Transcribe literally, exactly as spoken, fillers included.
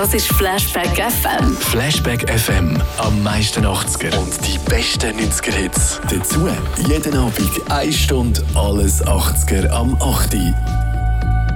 Das ist Flashback F M. Flashback F M. Am meisten achtziger und die besten neunziger-Hits. Dazu jeden Abend eine Stunde alles achtziger am acht Uhr.